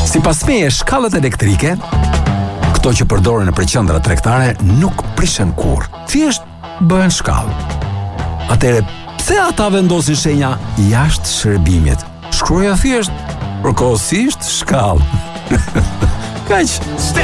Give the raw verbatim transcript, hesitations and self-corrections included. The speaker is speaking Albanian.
Sipas meje, shkallët elektrike, këto që përdoren në qendra tregtare, nuk prishen kurrë. Thjesht bëhen shkallë. Atëre, pse ata vendosin shenja jashtë shërbimit? Shkruaja thjesht përkohësisht shkallë. Kaq.